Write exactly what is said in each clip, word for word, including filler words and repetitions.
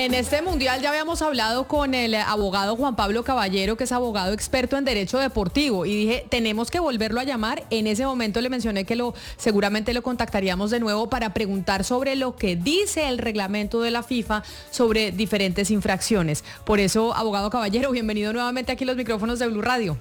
En este mundial ya habíamos hablado con el abogado Juan Pablo Caballero, que es abogado experto en derecho deportivo, y dije, tenemos que volverlo a llamar. En ese momento le mencioné que lo seguramente lo contactaríamos de nuevo para preguntar sobre lo que dice el reglamento de la FIFA sobre diferentes infracciones. Por eso, abogado Caballero, bienvenido nuevamente aquí a los micrófonos de Blue Radio.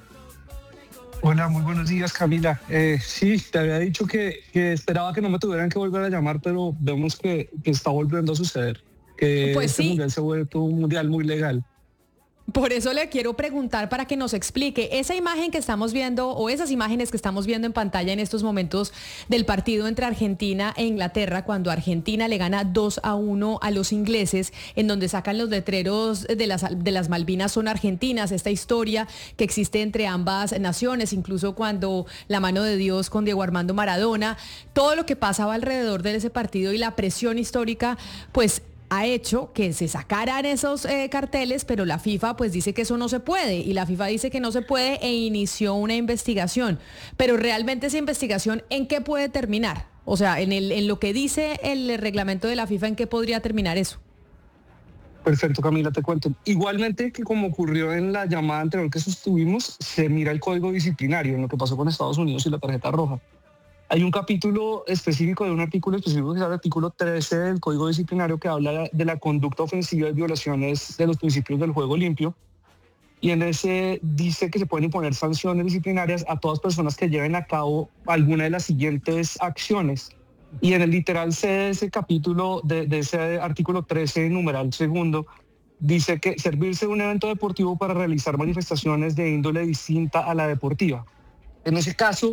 Hola, muy buenos días, Camila. Eh, sí, te había dicho que, que esperaba que no me tuvieran que volver a llamar, pero vemos que, que está volviendo a suceder, que pues este sí. mundial se ha vuelto un mundial muy legal. Por eso le quiero preguntar para que nos explique esa imagen que estamos viendo o esas imágenes que estamos viendo en pantalla en estos momentos del partido entre Argentina e Inglaterra, cuando Argentina le gana dos a uno a los ingleses, en donde sacan los letreros de las, de las Malvinas son argentinas, esta historia que existe entre ambas naciones, incluso cuando la mano de Dios con Diego Armando Maradona, todo lo que pasaba alrededor de ese partido y la presión histórica, pues ha hecho que se sacaran esos eh, carteles, pero la FIFA pues dice que eso no se puede, y la FIFA dice que no se puede e inició una investigación. Pero realmente esa investigación, ¿en qué puede terminar? O sea, en, el, en lo que dice el reglamento de la FIFA, ¿en qué podría terminar eso? Perfecto, Camila, te cuento. Igualmente que como ocurrió en la llamada anterior que sostuvimos, se mira el código disciplinario en lo que pasó con Estados Unidos y la tarjeta roja. Hay un capítulo específico de un artículo específico que es el artículo trece del Código Disciplinario, que habla de la conducta ofensiva y violaciones de los principios del juego limpio. Y en ese dice que se pueden imponer sanciones disciplinarias a todas personas que lleven a cabo alguna de las siguientes acciones. Y en el literal C de ese capítulo, de, de ese artículo trece, numeral segundo, dice que servirse de un evento deportivo para realizar manifestaciones de índole distinta a la deportiva. En ese caso,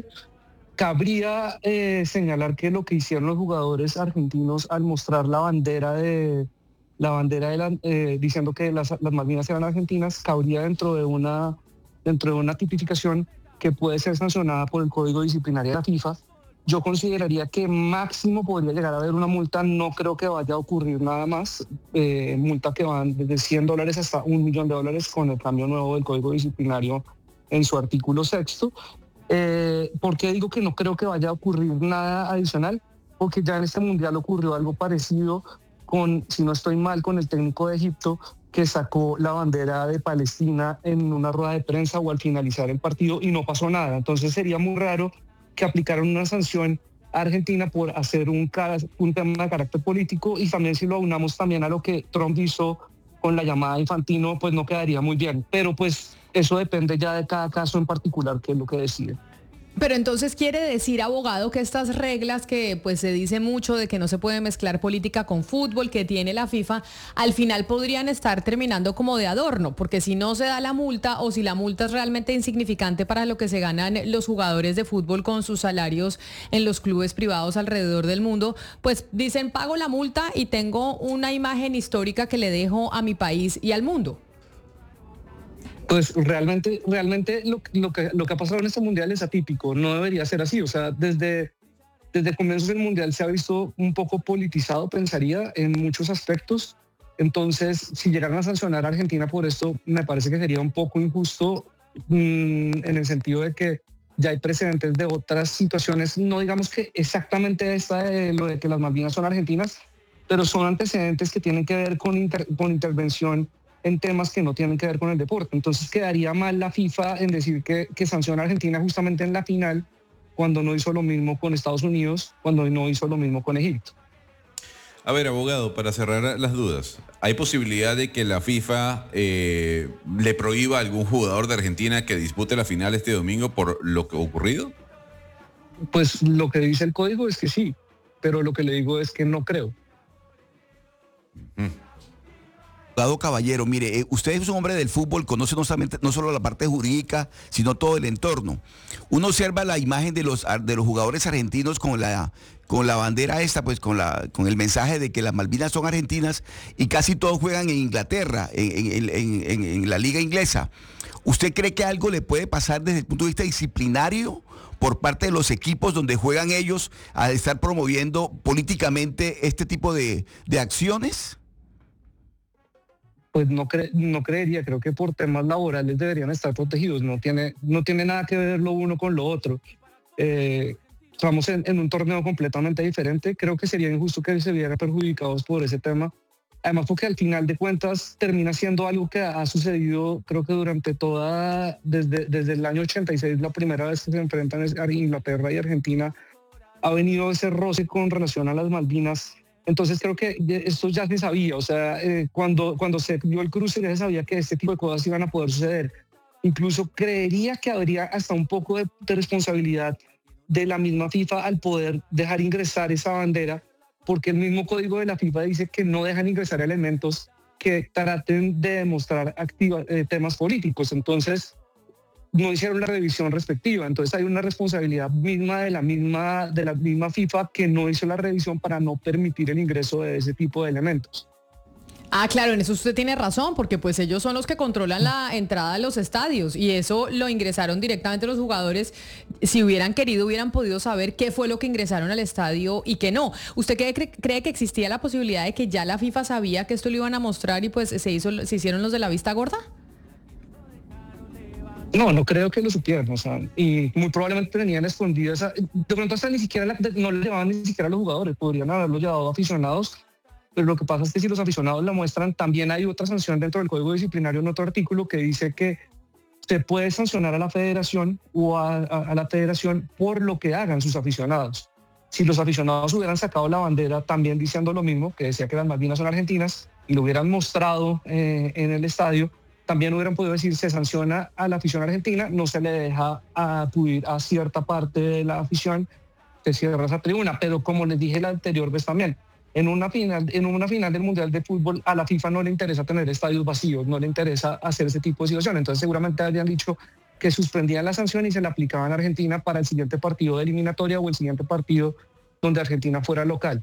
cabría eh, señalar que lo que hicieron los jugadores argentinos al mostrar la bandera de la bandera de la, eh, diciendo que las, las Malvinas eran argentinas, cabría dentro de una dentro de una tipificación que puede ser sancionada por el Código Disciplinario de la FIFA. Yo consideraría que máximo podría llegar a haber una multa, no creo que vaya a ocurrir nada más, eh, multa que van desde cien dólares hasta un millón de dólares con el cambio nuevo del Código Disciplinario en su artículo sexto. Eh, ¿Por qué digo que no creo que vaya a ocurrir nada adicional? Porque ya en este mundial ocurrió algo parecido con, si no estoy mal, con el técnico de Egipto, que sacó la bandera de Palestina en una rueda de prensa o al finalizar el partido y no pasó nada. Entonces sería muy raro que aplicaran una sanción a Argentina por hacer un, un tema de carácter político, y también si lo aunamos también a lo que Trump hizo con la llamada Infantino, pues no quedaría muy bien. Pero pues eso depende ya de cada caso en particular, que es lo que decide. Pero entonces quiere decir, abogado, que estas reglas que pues se dice mucho de que no se puede mezclar política con fútbol que tiene la FIFA, al final podrían estar terminando como de adorno, porque si no se da la multa o si la multa es realmente insignificante para lo que se ganan los jugadores de fútbol con sus salarios en los clubes privados alrededor del mundo, pues dicen, pago la multa y tengo una imagen histórica que le dejo a mi país y al mundo. Pues realmente, realmente lo, lo, que, lo que ha pasado en este mundial es atípico, no debería ser así. O sea, desde, desde comienzos del mundial se ha visto un poco politizado, pensaría, en muchos aspectos. Entonces, si llegaran a sancionar a Argentina por esto, me parece que sería un poco injusto, mmm, en el sentido de que ya hay precedentes de otras situaciones, no digamos que exactamente esta de lo de que las Malvinas son argentinas, pero son antecedentes que tienen que ver con, inter, con intervención en temas que no tienen que ver con el deporte. Entonces quedaría mal la FIFA en decir que, que sanciona a Argentina justamente en la final, cuando no hizo lo mismo con Estados Unidos, cuando no hizo lo mismo con Egipto. A ver, abogado, para cerrar las dudas, ¿hay posibilidad de que la FIFA eh, le prohíba a algún jugador de Argentina que dispute la final este domingo por lo que ha ocurrido? Pues lo que dice el código es que sí, pero lo que le digo es que no creo. Uh-huh. Abogado Caballero, mire, eh, usted es un hombre del fútbol, conoce no, solamente, no solo la parte jurídica, sino todo el entorno. Uno observa la imagen de los, de los jugadores argentinos con la, con la bandera esta, pues con, la, con el mensaje de que las Malvinas son argentinas, y casi todos juegan en Inglaterra, en, en, en, en, en la liga inglesa. ¿Usted cree que algo le puede pasar desde el punto de vista disciplinario por parte de los equipos donde juegan ellos al estar promoviendo políticamente este tipo de, de acciones? Pues no, cre no creería, creo que por temas laborales deberían estar protegidos, no tiene, no tiene nada que ver lo uno con lo otro. Eh, estamos en, en un torneo completamente diferente, creo que sería injusto que se vieran perjudicados por ese tema, Además, porque al final de cuentas termina siendo algo que ha sucedido, creo que durante toda, desde, desde el año ochenta y seis, la primera vez que se enfrentan Inglaterra y Argentina, ha venido ese roce con relación a las Malvinas. Entonces creo que esto ya se sabía, o sea, eh, cuando, cuando se dio el cruce ya se sabía que este tipo de cosas iban a poder suceder. Incluso creería que habría hasta un poco de, de responsabilidad de la misma FIFA al poder dejar ingresar esa bandera, porque el mismo código de la FIFA dice que no dejan ingresar elementos que traten de demostrar activa, eh, temas políticos. Entonces, no hicieron la revisión respectiva. Entonces, hay una responsabilidad misma de la misma, de la misma FIFA que no hizo la revisión para no permitir el ingreso de ese tipo de elementos. Ah, claro, en eso usted tiene razón, porque pues ellos son los que controlan la entrada a los estadios y eso lo ingresaron directamente los jugadores. Si hubieran querido, hubieran podido saber qué fue lo que ingresaron al estadio y qué no. ¿Usted cree, cree que existía la posibilidad de que ya la FIFA sabía que esto lo iban a mostrar y pues se, hizo, se hicieron los de la vista gorda? No, no creo que lo supieran, o sea, y muy probablemente tenían escondidas, de pronto hasta ni siquiera la, no le llevaban ni siquiera a los jugadores, podrían haberlo llevado a aficionados. Pero lo que pasa es que si los aficionados la muestran, también hay otra sanción dentro del Código Disciplinario en otro artículo que dice que se puede sancionar a la federación o a, a, a la federación por lo que hagan sus aficionados. Si los aficionados hubieran sacado la bandera también diciendo lo mismo, que decía que las Malvinas son argentinas, y lo hubieran mostrado eh, en el estadio, también hubieran podido decir se sanciona a la afición argentina, no se le deja acudir a cierta parte de la afición, se cierra esa tribuna. Pero como les dije la anterior vez también, En una, final, en una final del Mundial de Fútbol a la FIFA no le interesa tener estadios vacíos, no le interesa hacer ese tipo de situación. Entonces seguramente habrían dicho que suspendían la sanción y se la aplicaban a Argentina para el siguiente partido de eliminatoria o el siguiente partido donde Argentina fuera local.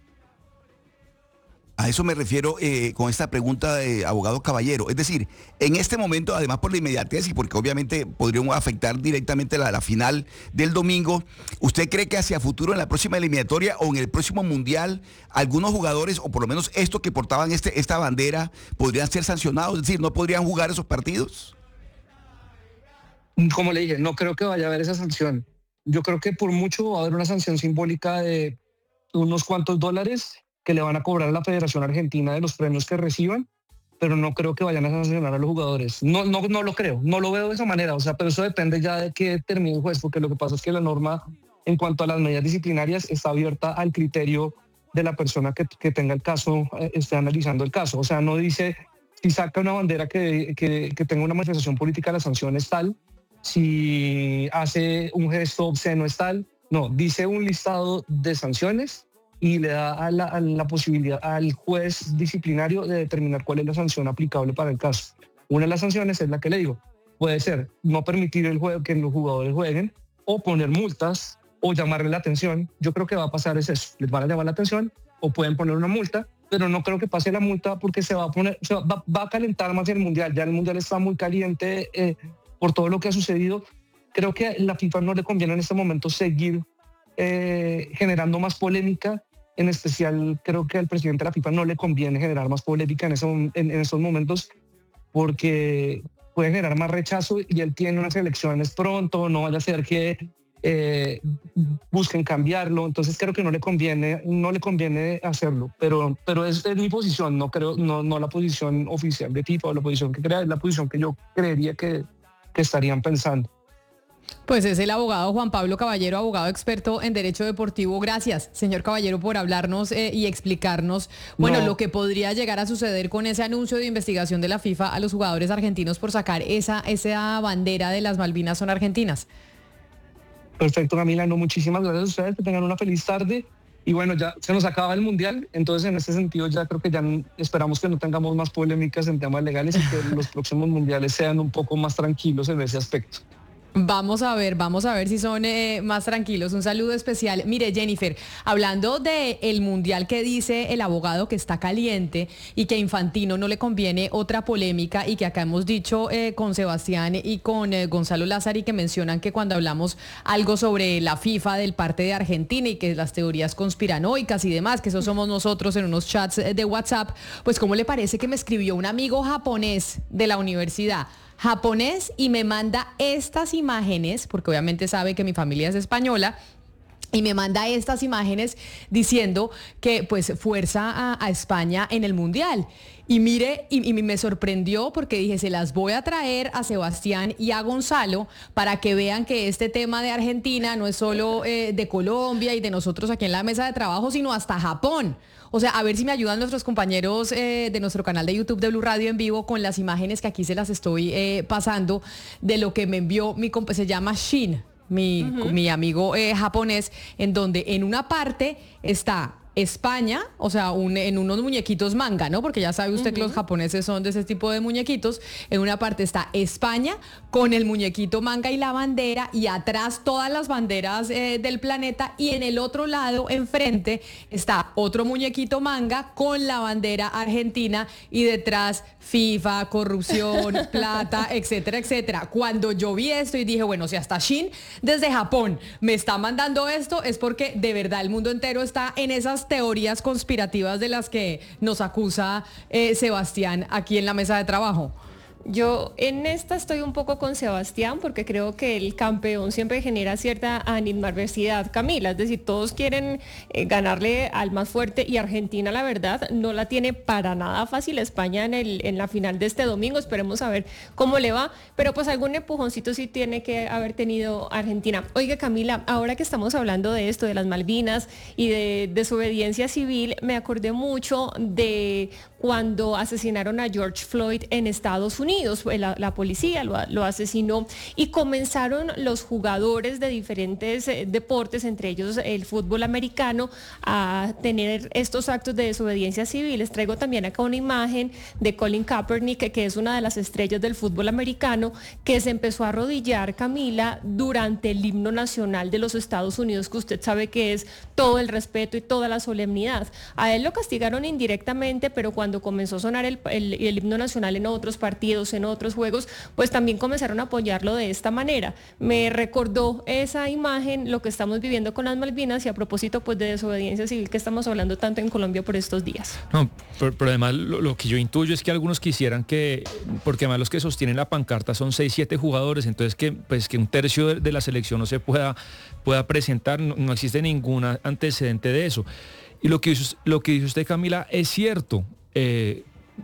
A eso me refiero eh, con esta pregunta de abogado Caballero. Es decir, en este momento, además por la inmediatez y porque obviamente podrían afectar directamente la, la final del domingo, ¿usted cree que hacia futuro en la próxima eliminatoria o en el próximo mundial algunos jugadores, o por lo menos estos que portaban este, esta bandera, podrían ser sancionados? Es decir, ¿no podrían jugar esos partidos? Como le dije, no creo que vaya a haber esa sanción. Yo creo que por mucho va a haber una sanción simbólica de unos cuantos dólares que le van a cobrar a la Federación Argentina de los premios que reciban, pero no creo que vayan a sancionar a los jugadores. No, no, no lo creo, no lo veo de esa manera, o sea, pero eso depende ya de que termine el juez, porque lo que pasa es que la norma en cuanto a las medidas disciplinarias está abierta al criterio de la persona que, que tenga el caso, eh, esté analizando el caso. O sea, no dice, si saca una bandera que, que, que tenga una manifestación política, la sanción es tal, si hace un gesto obsceno es tal, no, dice un listado de sanciones y le da a la, a la posibilidad al juez disciplinario de determinar cuál es la sanción aplicable para el caso. Una de las sanciones es la que le digo, puede ser no permitir el juego, que los jugadores jueguen, o poner multas, o llamarle la atención. Yo creo que va a pasar es eso, les van a llamar la atención, o pueden poner una multa, pero no creo que pase la multa porque se va a poner, se va, va, va a calentar más el Mundial, ya el Mundial está muy caliente eh, por todo lo que ha sucedido. Creo que a la FIFA no le conviene en este momento seguir eh, generando más polémica. En especial, creo que al presidente de la FIFA no le conviene generar más polémica en, ese, en, en estos momentos porque puede generar más rechazo y él tiene unas elecciones pronto, no vaya a ser que eh, busquen cambiarlo. Entonces creo que no le conviene, no le conviene hacerlo, pero, pero es, es mi posición, no, creo, no, no la posición oficial de FIFA o la posición que crea, es la posición que yo creería que, que estarían pensando. Pues es el abogado Juan Pablo Caballero, abogado experto en Derecho Deportivo. Gracias, señor Caballero, por hablarnos eh, y explicarnos, bueno, no. lo que podría llegar a suceder con ese anuncio de investigación de la FIFA a los jugadores argentinos por sacar esa, esa bandera de las Malvinas son argentinas. Perfecto, Camila, no, muchísimas gracias a ustedes, que tengan una feliz tarde. Y bueno, ya se nos acaba el Mundial, entonces en este sentido ya creo que ya esperamos que no tengamos más polémicas en temas legales y que los próximos Mundiales sean un poco más tranquilos en ese aspecto. Vamos a ver, vamos a ver si son eh, más tranquilos. Un saludo especial. Mire, Jennifer, hablando del Mundial que dice el abogado que está caliente y que a Infantino no le conviene otra polémica y que acá hemos dicho eh, con Sebastián y con eh, Gonzalo Lázari que mencionan que cuando hablamos algo sobre la FIFA del parte de Argentina y que las teorías conspiranoicas y demás, que eso somos nosotros en unos chats de WhatsApp, pues ¿cómo le parece que me escribió un amigo japonés de la universidad? japonés y me manda estas imágenes, porque obviamente sabe que mi familia es española, y me manda estas imágenes diciendo que pues fuerza a, a España en el Mundial. Y mire, y, y me sorprendió porque dije, se las voy a traer a Sebastián y a Gonzalo para que vean que este tema de Argentina no es solo eh, de Colombia y de nosotros aquí en la mesa de trabajo, sino hasta Japón. O sea, a ver si me ayudan nuestros compañeros eh, de nuestro canal de YouTube de Blue Radio en vivo con las imágenes que aquí se las estoy eh, pasando de lo que me envió mi compa, se llama Shin. Mi, uh-huh. mi amigo eh, japonés, en donde en una parte está España, o sea, un, en unos muñequitos manga, ¿no? Porque ya sabe usted uh-huh. que los japoneses son de ese tipo de muñequitos. En una parte está España con el muñequito manga y la bandera, y atrás todas las banderas eh, del planeta, y en el otro lado, enfrente, está otro muñequito manga con la bandera argentina, y detrás FIFA, corrupción, plata, etcétera, etcétera. Cuando yo vi esto y dije, bueno, si hasta Shin desde Japón me está mandando esto, es porque de verdad el mundo entero está en esas teorías conspirativas de las que nos acusa eh, Sebastián aquí en la mesa de trabajo. Yo en esta estoy un poco con Sebastián porque creo que el campeón siempre genera cierta animadversidad, Camila, es decir, todos quieren eh, ganarle al más fuerte, y Argentina la verdad no la tiene para nada fácil. España en, el, en la final de este domingo, esperemos a ver cómo le va, pero pues algún empujoncito sí tiene que haber tenido Argentina. Oiga, Camila, ahora que estamos hablando de esto, de las Malvinas y de desobediencia civil, me acordé mucho de cuando asesinaron a George Floyd en Estados Unidos. La, la policía lo, lo asesinó y comenzaron los jugadores de diferentes eh, deportes, entre ellos el fútbol americano, a tener estos actos de desobediencia civil. Les traigo también acá una imagen de Colin Kaepernick, que, que es una de las estrellas del fútbol americano, que se empezó a arrodillar, Camila, durante el himno nacional de los Estados Unidos, que usted sabe que es todo el respeto y toda la solemnidad. A él lo castigaron indirectamente, pero cuando Cuando comenzó a sonar el, el, el himno nacional en otros partidos, en otros juegos, pues también comenzaron a apoyarlo de esta manera. Me recordó esa imagen lo que estamos viviendo con las Malvinas, y a propósito pues de desobediencia civil que estamos hablando tanto en Colombia por estos días. No, pero, pero además lo, lo que yo intuyo es que algunos quisieran que, porque además los que sostienen la pancarta son seis, siete jugadores, entonces que, pues, que un tercio de, de la selección no se pueda, pueda presentar, no, no existe ningún antecedente de eso. Y lo que, lo que dice usted, Camila, es cierto. Eh,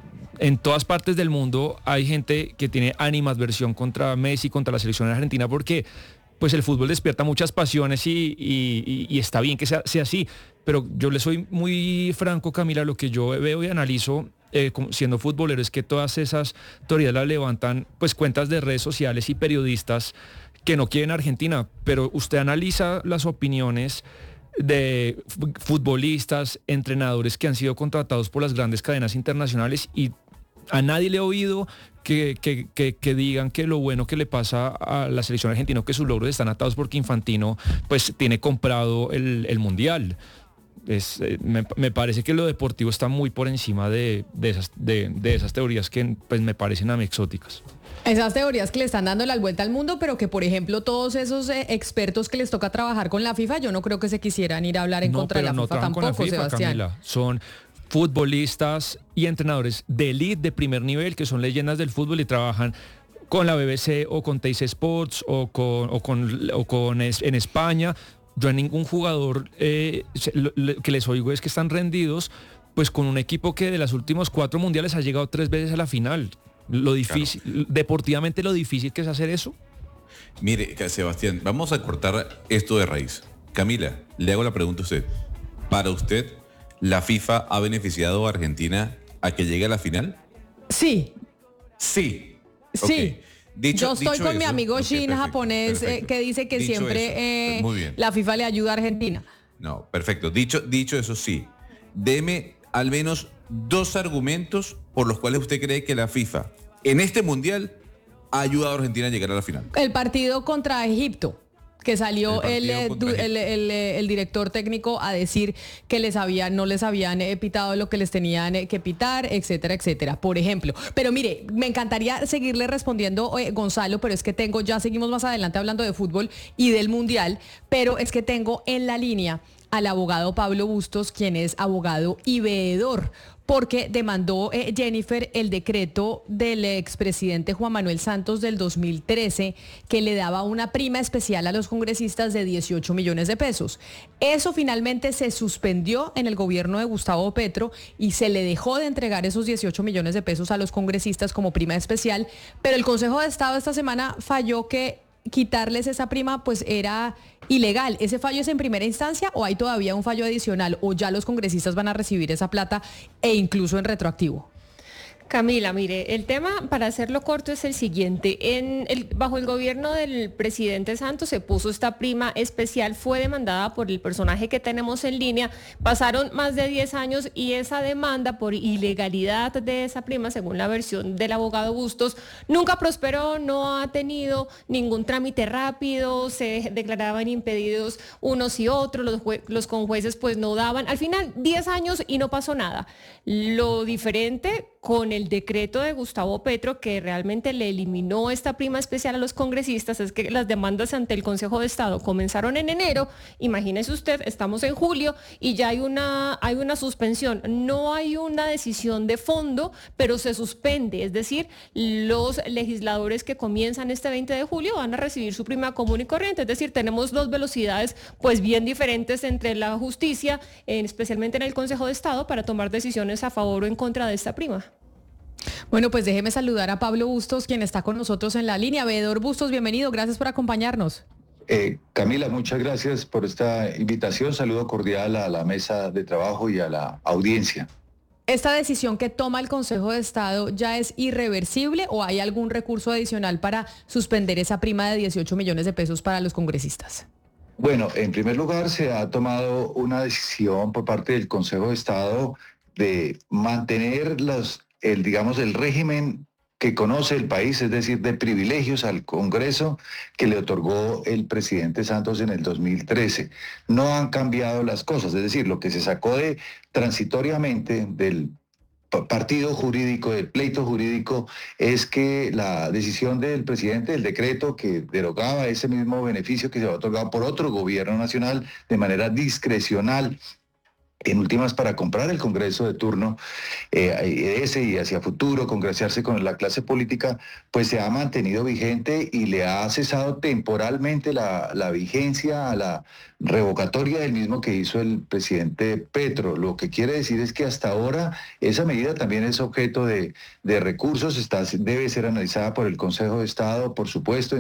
en todas partes del mundo hay gente que tiene animadversión contra Messi, contra la selección argentina, porque pues el fútbol despierta muchas pasiones y, y, y está bien que sea, sea así, pero yo le soy muy franco, Camila, lo que yo veo y analizo eh, siendo futbolero es que todas esas teorías las levantan pues cuentas de redes sociales y periodistas que no quieren Argentina, pero usted analiza las opiniones de futbolistas, entrenadores que han sido contratados por las grandes cadenas internacionales, y a nadie le he oído que, que, que, que digan que lo bueno que le pasa a la selección argentina, que sus logros están atados porque Infantino pues tiene comprado el, el Mundial. Es, eh, me, me parece que lo deportivo está muy por encima de, de, esas, de, de esas teorías que pues me parecen a mí exóticas. Esas teorías que le están dando la vuelta al mundo, pero que, por ejemplo, todos esos eh, expertos que les toca trabajar con la FIFA, yo no creo que se quisieran ir a hablar en no, contra de la no FIFA tampoco, con la FIFA, Sebastián. Camila. Son futbolistas y entrenadores de elite, de primer nivel, que son leyendas del fútbol y trabajan con la B B C o con Teis Sports o con, o con, o con es, en España. Yo a ningún jugador eh, lo, lo, que les oigo es que están rendidos pues con un equipo que de los últimos cuatro mundiales ha llegado tres veces a la final. Lo difícil, claro. Deportivamente lo difícil que es hacer eso. Mire, Sebastián, vamos a cortar esto de raíz. Camila, le hago la pregunta a usted. Para usted, ¿la FIFA ha beneficiado a Argentina a que llegue a la final? Sí. Sí. Sí. Okay. Dicho, Yo estoy dicho con eso, mi amigo okay, Shin perfecto, japonés eh, que dice que dicho siempre eso, eh, la FIFA le ayuda a Argentina. No, perfecto. Dicho, dicho eso, sí. Deme al menos dos argumentos por los cuales usted cree que la FIFA en este mundial ha ayudado a Argentina a llegar a la final. El partido contra Egipto, que salió el, el, el, el, el director técnico a decir que les habían, no les habían eh, pitado lo que les tenían eh, que pitar, etcétera, etcétera, por ejemplo. Pero mire, me encantaría seguirle respondiendo, eh, Gonzalo, pero es que tengo, ya seguimos más adelante hablando de fútbol y del mundial, pero es que tengo en la línea al abogado Pablo Bustos, quien es abogado y veedor, porque demandó eh, Jennifer el decreto del expresidente Juan Manuel Santos del dos mil trece que le daba una prima especial a los congresistas de dieciocho millones de pesos. Eso finalmente se suspendió en el gobierno de Gustavo Petro y se le dejó de entregar esos dieciocho millones de pesos a los congresistas como prima especial, pero el Consejo de Estado esta semana falló que quitarles esa prima pues era ilegal. ¿Ese fallo es en primera instancia o hay todavía un fallo adicional o ya los congresistas van a recibir esa plata e incluso en retroactivo? Camila, mire, el tema, para hacerlo corto, es el siguiente. En el, bajo el gobierno del presidente Santos se puso esta prima especial, fue demandada por el personaje que tenemos en línea, pasaron más de diez años y esa demanda por ilegalidad de esa prima, según la versión del abogado Bustos, nunca prosperó, no ha tenido ningún trámite rápido, se declaraban impedidos unos y otros, los, jue- los conjueces pues no daban, al final diez años y no pasó nada. Lo diferente con el decreto de Gustavo Petro, que realmente le eliminó esta prima especial a los congresistas, es que las demandas ante el Consejo de Estado comenzaron en enero, imagínese usted, estamos en julio y ya hay una, hay una suspensión, no hay una decisión de fondo, pero se suspende, es decir, los legisladores que comienzan este veinte de julio van a recibir su prima común y corriente, es decir, tenemos dos velocidades pues bien diferentes entre la justicia, eh, especialmente en el Consejo de Estado, para tomar decisiones a favor o en contra de esta prima. Bueno, pues déjeme saludar a Pablo Bustos, quien está con nosotros en la línea. Veedor Bustos, bienvenido, gracias por acompañarnos. Eh, Camila, muchas gracias por esta invitación. Saludo cordial a la mesa de trabajo y a la audiencia. ¿Esta decisión que toma el Consejo de Estado ya es irreversible o hay algún recurso adicional para suspender esa prima de dieciocho millones de pesos para los congresistas? Bueno, en primer lugar, se ha tomado una decisión por parte del Consejo de Estado de mantener los, el, digamos, el régimen que conoce el país, es decir, de privilegios al Congreso que le otorgó el presidente Santos en el dos mil trece. No han cambiado las cosas, es decir, lo que se sacó de transitoriamente del partido jurídico, del pleito jurídico, es que la decisión del presidente, el decreto que derogaba ese mismo beneficio que se había otorgado por otro gobierno nacional de manera discrecional, en últimas para comprar el Congreso de turno, eh, ese y hacia futuro, congraciarse con la clase política, pues se ha mantenido vigente y le ha cesado temporalmente la, la vigencia a la revocatoria del mismo que hizo el presidente Petro. Lo que quiere decir es que hasta ahora esa medida también es objeto de, de recursos, está, debe ser analizada por el Consejo de Estado, por supuesto,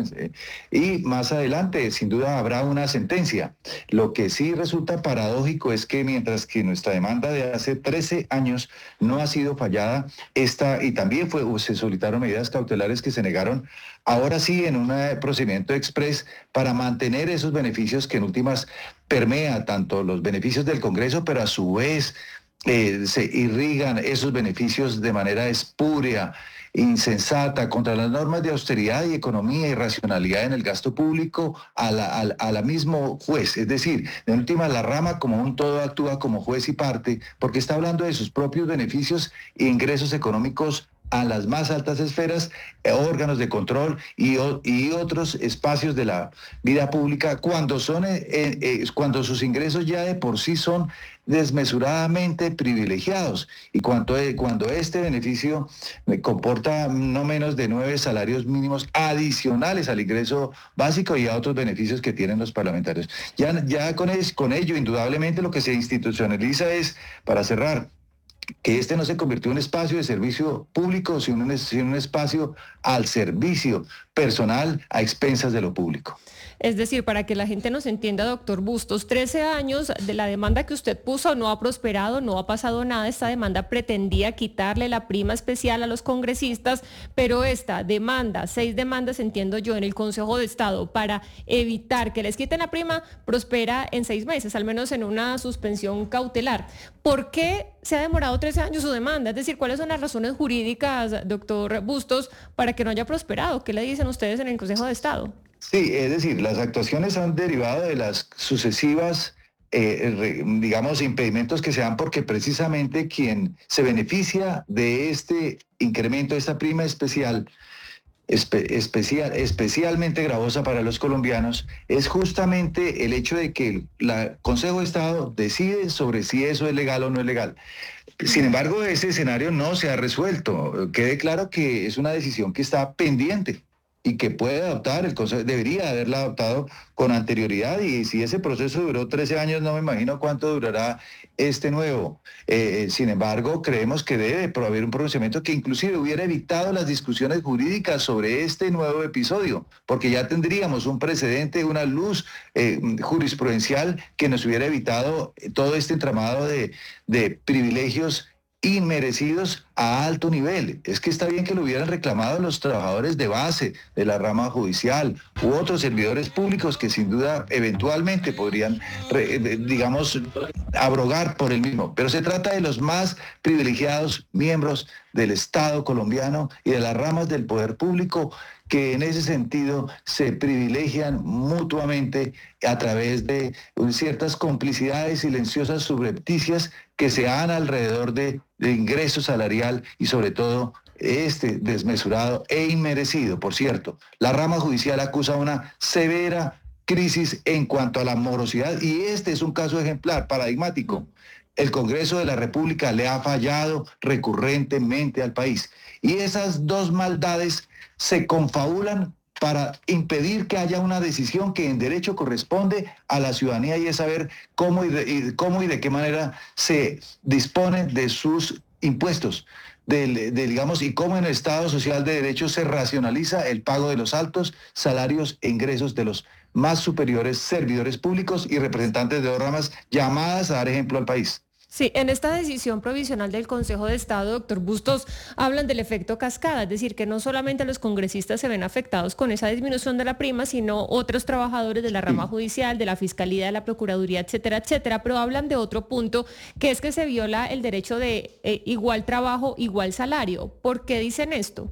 y más adelante sin duda habrá una sentencia. Lo que sí resulta paradójico es que mientras que nuestra demanda de hace trece años no ha sido fallada, esta, y también fue, se solicitaron medidas cautelares que se negaron, ahora sí en un procedimiento express para mantener esos beneficios que en últimas permea tanto los beneficios del Congreso, pero a su vez eh, se irrigan esos beneficios de manera espúrea, insensata, contra las normas de austeridad y economía y racionalidad en el gasto público a la, a, a la mismo juez. Es decir, en última, la rama como un todo actúa como juez y parte porque está hablando de sus propios beneficios e ingresos económicos a las más altas esferas, eh, órganos de control y, y otros espacios de la vida pública cuando, son, eh, eh, cuando sus ingresos ya de por sí son desmesuradamente privilegiados y cuando, eh, cuando este beneficio comporta no menos de nueve salarios mínimos adicionales al ingreso básico y a otros beneficios que tienen los parlamentarios. Ya, ya con, es, con ello, indudablemente, lo que se institucionaliza es, para cerrar, que este no se convirtió en un espacio de servicio público, sino en un, un espacio al servicio personal a expensas de lo público. Es decir, para que la gente nos entienda, doctor Bustos, trece años de la demanda que usted puso no ha prosperado, no ha pasado nada. Esta demanda pretendía quitarle la prima especial a los congresistas, pero esta demanda, seis demandas, entiendo yo, en el Consejo de Estado para evitar que les quiten la prima, prospera en seis meses, al menos en una suspensión cautelar. ¿Por qué se ha demorado trece años su demanda? Es decir, ¿cuáles son las razones jurídicas, doctor Bustos, para que no haya prosperado? ¿Qué le dicen ustedes en el Consejo de Estado? Sí, es decir, las actuaciones han derivado de las sucesivas, eh, digamos, impedimentos que se dan porque precisamente quien se beneficia de este incremento, de esta prima especial, espe- especial, especialmente gravosa para los colombianos, es justamente el hecho de que el Consejo de Estado decide sobre si eso es legal o no es legal. Sin embargo, ese escenario no se ha resuelto. Quede claro que es una decisión que está pendiente y que puede adoptar, el Consejo debería haberla adoptado con anterioridad, y si ese proceso duró trece años, no me imagino cuánto durará este nuevo. Eh, sin embargo, creemos que debe haber un pronunciamiento que inclusive hubiera evitado las discusiones jurídicas sobre este nuevo episodio, porque ya tendríamos un precedente, una luz eh, jurisprudencial que nos hubiera evitado todo este entramado de, de privilegios inmerecidos a alto nivel. Es que está bien que lo hubieran reclamado los trabajadores de base de la rama judicial u otros servidores públicos que sin duda eventualmente podrían, digamos, abrogar por el mismo. Pero se trata de los más privilegiados miembros del Estado colombiano y de las ramas del poder público, que en ese sentido se privilegian mutuamente a través de ciertas complicidades silenciosas subrepticias que se dan alrededor de, de ingreso salarial y sobre todo este desmesurado e inmerecido. Por cierto, la rama judicial acusa una severa crisis en cuanto a la morosidad, y este es un caso ejemplar, paradigmático. El Congreso de la República le ha fallado recurrentemente al país, y esas dos maldades se confabulan para impedir que haya una decisión que en derecho corresponde a la ciudadanía, y es saber cómo y de, y cómo y de qué manera se dispone de sus impuestos, de, de, digamos, y cómo en el Estado Social de Derecho se racionaliza el pago de los altos salarios e ingresos de los más superiores servidores públicos y representantes de dos ramas llamadas a dar ejemplo al país. Sí, en esta decisión provisional del Consejo de Estado, doctor Bustos, hablan del efecto cascada, es decir, que no solamente los congresistas se ven afectados con esa disminución de la prima, sino otros trabajadores de la rama judicial, de la Fiscalía, de la Procuraduría, etcétera, etcétera, pero hablan de otro punto, que es que se viola el derecho de eh, igual trabajo, igual salario. ¿Por qué dicen esto?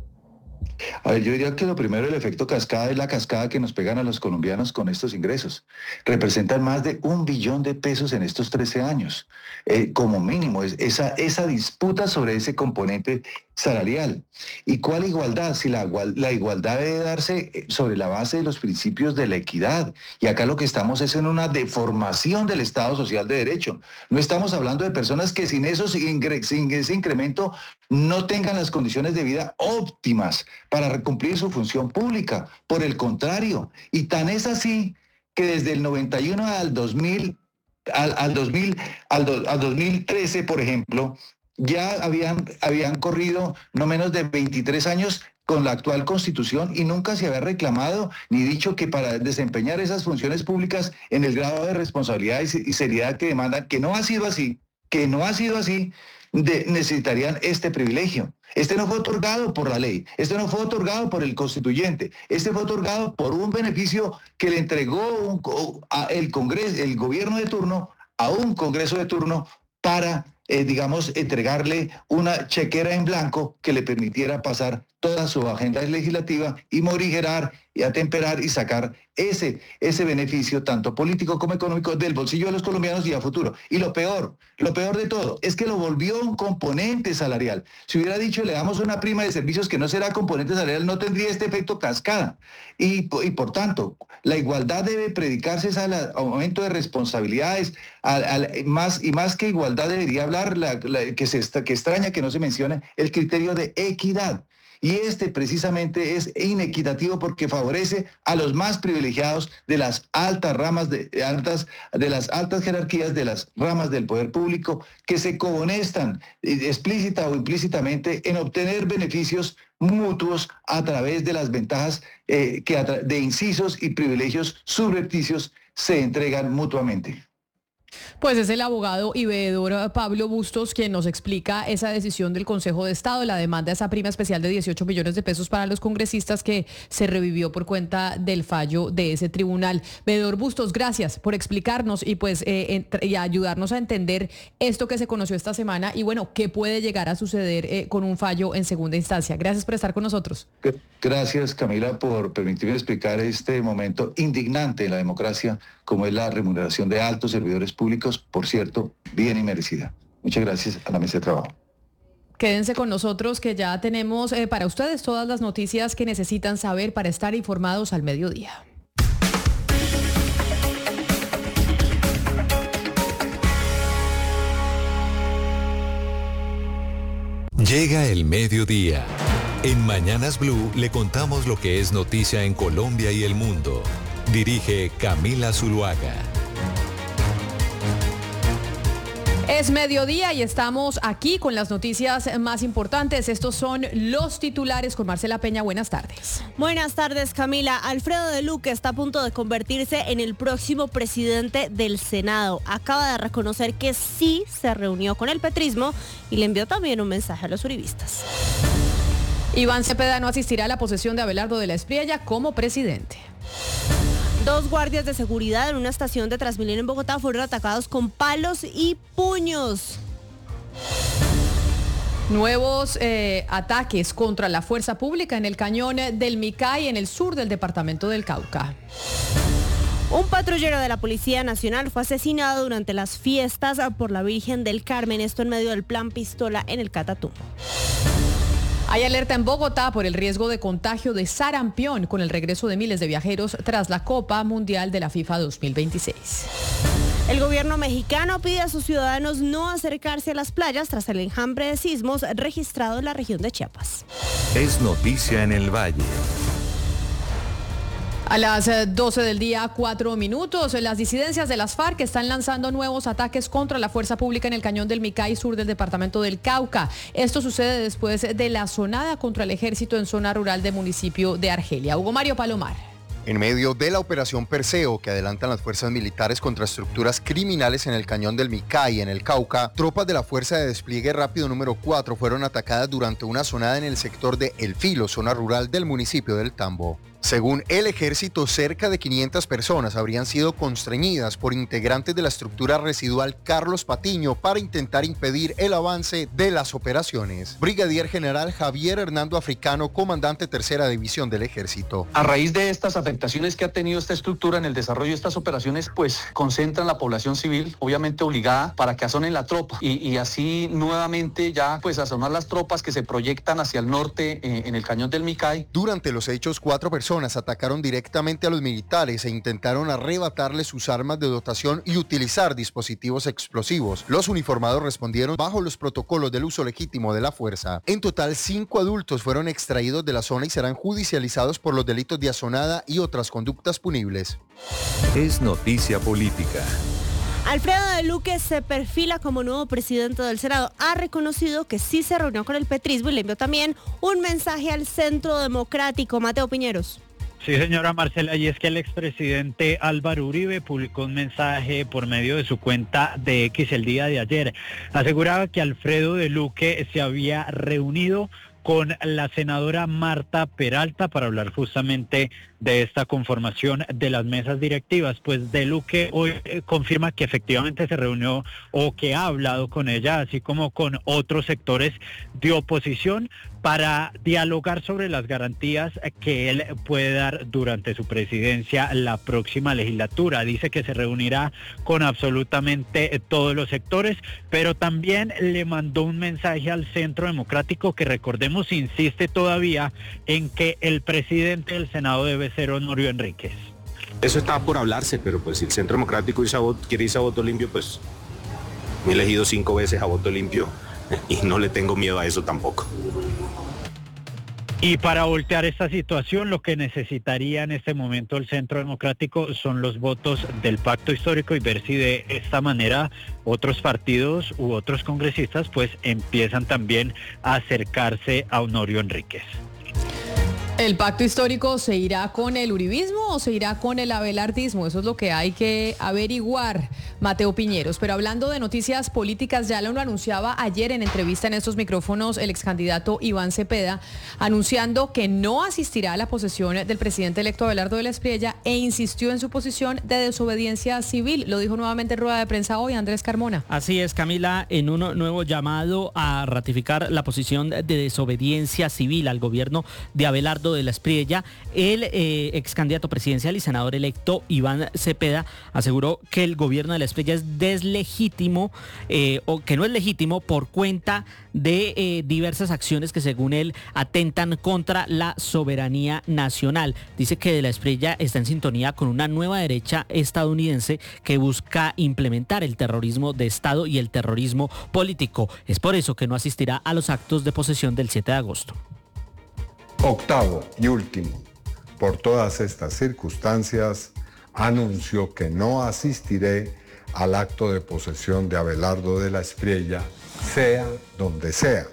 A ver, yo diría que lo primero, el efecto cascada, es la cascada que nos pegan a los colombianos con estos ingresos. Representan más de un billón de pesos en estos trece años. Eh, como mínimo, es esa, esa disputa sobre ese componente salarial. ¿Y cuál igualdad? Si la, la igualdad debe darse sobre la base de los principios de la equidad. Y acá lo que estamos es en una deformación del Estado Social de Derecho. No estamos hablando de personas que sin, esos, sin ese incremento no tengan las condiciones de vida óptimas para cumplir su función pública. Por el contrario, y tan es así que desde el noventa y uno al dos mil, al, al, dos mil, al, do, al dos mil trece, por ejemplo, ya habían, habían corrido no menos de veintitrés años con la actual Constitución, y nunca se había reclamado ni dicho que para desempeñar esas funciones públicas en el grado de responsabilidad y seriedad que demandan, que no ha sido así, que no ha sido así, de, necesitarían este privilegio. Este no fue otorgado por la ley, este no fue otorgado por el constituyente, este fue otorgado por un beneficio que le entregó un, a el Congreso, el gobierno de turno, a un Congreso de turno para, eh, digamos, entregarle una chequera en blanco que le permitiera pasar toda su agenda legislativa y morigerar y atemperar y sacar ese, ese beneficio tanto político como económico del bolsillo de los colombianos y a futuro. Y lo peor, lo peor de todo, es que lo volvió un componente salarial. Si hubiera dicho le damos una prima de servicios que no será componente salarial, no tendría este efecto cascada. Y, y por tanto, la igualdad debe predicarse al aumento de responsabilidades, al, al, más, y más que igualdad debería hablar, la, la, que, se, que extraña que no se mencione, el criterio de equidad. Y este precisamente es inequitativo porque favorece a los más privilegiados de las altas ramas, de, altas, de las altas jerarquías de las ramas del poder público, que se cohonestan explícita o implícitamente en obtener beneficios mutuos a través de las ventajas eh, que a de incisos y privilegios subrepticios se entregan mutuamente. Pues es el abogado y veedor Pablo Bustos quien nos explica esa decisión del Consejo de Estado, la demanda de esa prima especial de dieciocho millones de pesos para los congresistas que se revivió por cuenta del fallo de ese tribunal. Veedor Bustos, gracias por explicarnos y pues eh, y ayudarnos a entender esto que se conoció esta semana y bueno, qué puede llegar a suceder eh, con un fallo en segunda instancia. Gracias por estar con nosotros. Gracias, Camila, por permitirme explicar este momento indignante en la democracia, como es la remuneración de altos servidores públicos, por cierto, bien y merecida. Muchas gracias a la mesa de trabajo. Quédense con nosotros que ya tenemos eh, para ustedes todas las noticias que necesitan saber para estar informados al mediodía. Llega el mediodía. En Mañanas Blue le contamos lo que es noticia en Colombia y el mundo. Dirige Camila Zuluaga. Es mediodía y estamos aquí con las noticias más importantes. Estos son los titulares con Marcela Peña. Buenas tardes. Buenas tardes, Camila. Alfredo de Luque está a punto de convertirse en el próximo presidente del Senado. Acaba de reconocer que sí se reunió con el petrismo y le envió también un mensaje a los uribistas. Iván Cepeda no asistirá a la posesión de Abelardo de la Espriella como presidente. Dos guardias de seguridad en una estación de Transmilenio en Bogotá fueron atacados con palos y puños. Nuevos eh, ataques contra la fuerza pública en el cañón del Micay, en el sur del departamento del Cauca. Un patrullero de la Policía Nacional fue asesinado durante las fiestas por la Virgen del Carmen, esto en medio del plan Pistola en el Catatumbo. Hay alerta en Bogotá por el riesgo de contagio de sarampión con el regreso de miles de viajeros tras la Copa Mundial de la FIFA dos mil veintiséis. El gobierno mexicano pide a sus ciudadanos no acercarse a las playas tras el enjambre de sismos registrado en la región de Chiapas. Es noticia en el Valle. A las doce del día, cuatro minutos, las disidencias de las FARC están lanzando nuevos ataques contra la fuerza pública en el cañón del Micay, sur del departamento del Cauca. Esto sucede después de la sonada contra el ejército en zona rural del municipio de Argelia. Hugo Mario Palomar. En medio de la operación Perseo que adelantan las fuerzas militares contra estructuras criminales en el cañón del Micay, en el Cauca, tropas de la Fuerza de Despliegue Rápido número cuatro fueron atacadas durante una sonada en el sector de El Filo, zona rural del municipio del Tambo. Según el ejército, cerca de quinientas personas habrían sido constreñidas por integrantes de la estructura residual Carlos Patiño para intentar impedir el avance de las operaciones. Brigadier General Javier Hernando Africano, comandante tercera división del ejército. A raíz de estas afectaciones que ha tenido esta estructura en el desarrollo de estas operaciones, pues concentran la población civil, obviamente obligada, para que asonen la tropa y, y así nuevamente ya pues asonar las tropas que se proyectan hacia el norte eh, en el cañón del Micay. Durante los hechos, cuatro personas atacaron directamente a los militares e intentaron arrebatarles sus armas de dotación y utilizar dispositivos explosivos. Los uniformados respondieron bajo los protocolos del uso legítimo de la fuerza. En total, cinco adultos fueron extraídos de la zona y serán judicializados por los delitos de asonada y otras conductas punibles. Es noticia política. Alfredo de Luque se perfila como nuevo presidente del Senado. Ha reconocido que sí se reunió con el petrismo y le envió también un mensaje al Centro Democrático. Mateo Piñeros. Sí, señora Marcela, y es que el expresidente Álvaro Uribe publicó un mensaje por medio de su cuenta de X el día de ayer. Aseguraba que Alfredo de Luque se había reunido con la senadora Marta Peralta para hablar justamente de esta conformación de las mesas directivas. Pues de Luque hoy eh, confirma que efectivamente se reunió o que ha hablado con ella, así como con otros sectores de oposición, para dialogar sobre las garantías que él puede dar durante su presidencia la próxima legislatura. Dice que se reunirá con absolutamente todos los sectores, pero también le mandó un mensaje al Centro Democrático que, recordemos, insiste todavía en que el presidente del Senado debe ser Honorio Enríquez. Eso está por hablarse, pero pues si el Centro Democrático quiere irse a voto limpio, pues me he elegido cinco veces a voto limpio y no le tengo miedo a eso tampoco. Y para voltear esta situación, lo que necesitaría en este momento el Centro Democrático son los votos del pacto histórico y ver si de esta manera otros partidos u otros congresistas pues empiezan también a acercarse a Honorio Enríquez. ¿El pacto histórico se irá con el uribismo o se irá con el abelardismo? Eso es lo que hay que averiguar, Mateo Piñeros. Pero hablando de noticias políticas, ya lo anunciaba ayer en entrevista en estos micrófonos el excandidato Iván Cepeda, anunciando que no asistirá a la posesión del presidente electo Abelardo de la Espriella e insistió en su posición de desobediencia civil. Lo dijo nuevamente en rueda de prensa hoy Andrés Carmona. Así es, Camila, en un nuevo llamado a ratificar la posición de desobediencia civil al gobierno de Abelardo Abelardo de la Espriella, el eh, ex candidato presidencial y senador electo Iván Cepeda aseguró que el gobierno de la Espriella es deslegítimo eh, o que no es legítimo por cuenta de eh, diversas acciones que según él atentan contra la soberanía nacional. Dice que de la Espriella está en sintonía con una nueva derecha estadounidense que busca implementar el terrorismo de Estado y el terrorismo político. Es por eso que no asistirá a los actos de posesión del siete de agosto. Octavo y último, por todas estas circunstancias, anuncio que no asistiré al acto de posesión de Abelardo de la Espriella, sea donde sea,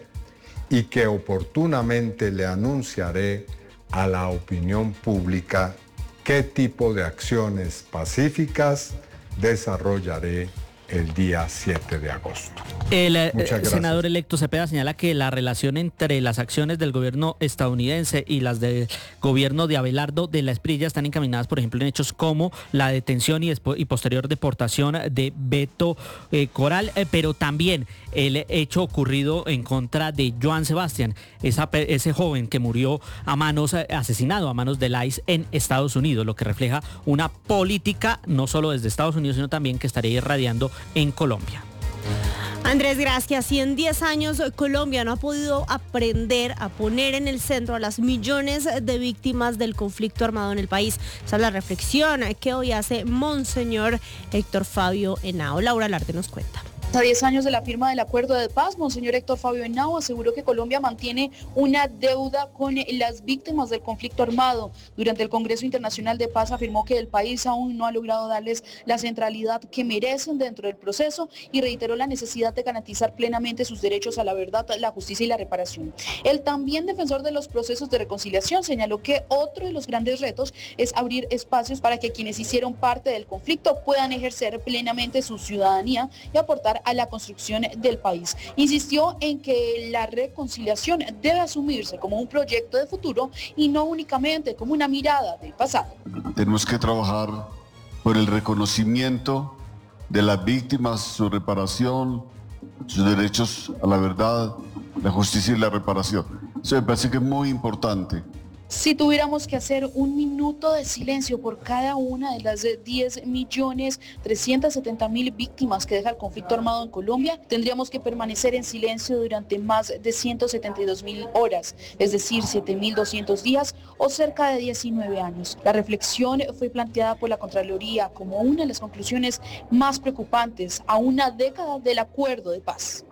y que oportunamente le anunciaré a la opinión pública qué tipo de acciones pacíficas desarrollaré el día siete de agosto. El eh, senador electo Cepeda señala que la relación entre las acciones del gobierno estadounidense y las del gobierno de Abelardo de la Espriella están encaminadas, por ejemplo, en hechos como la detención y, después, y posterior deportación de Beto eh, Coral, eh, pero también el hecho ocurrido en contra de Joan Sebastián, esa, ese joven que murió a manos, asesinado a manos del I C E en Estados Unidos, lo que refleja una política no solo desde Estados Unidos, sino también que estaría irradiando en Colombia. Andrés, gracias. Y en diez años Colombia no ha podido aprender a poner en el centro a las millones de víctimas del conflicto armado en el país. Esa es la reflexión que hoy hace Monseñor Héctor Fabio Henao. Laura Larte nos cuenta. A diez años de la firma del acuerdo de paz, Monseñor Héctor Fabio Henao aseguró que Colombia mantiene una deuda con las víctimas del conflicto armado. Durante el Congreso Internacional de Paz afirmó que el país aún no ha logrado darles la centralidad que merecen dentro del proceso y reiteró la necesidad de garantizar plenamente sus derechos a la verdad, la justicia y la reparación. El también defensor de los procesos de reconciliación señaló que otro de los grandes retos es abrir espacios para que quienes hicieron parte del conflicto puedan ejercer plenamente su ciudadanía y aportar a la construcción del país. Insistió en que la reconciliación debe asumirse como un proyecto de futuro y no únicamente como una mirada del pasado. Tenemos que trabajar por el reconocimiento de las víctimas, su reparación, sus derechos a la verdad, la justicia y la reparación. Eso me parece que es muy importante. Si tuviéramos que hacer un minuto de silencio por cada una de las diez millones trescientos setenta mil víctimas que deja el conflicto armado en Colombia, tendríamos que permanecer en silencio durante más de ciento setenta y dos mil horas, es decir, siete mil doscientos días o cerca de diecinueve años. La reflexión fue planteada por la Contraloría como una de las conclusiones más preocupantes a una década del acuerdo de paz.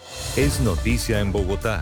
Es noticia en Bogotá.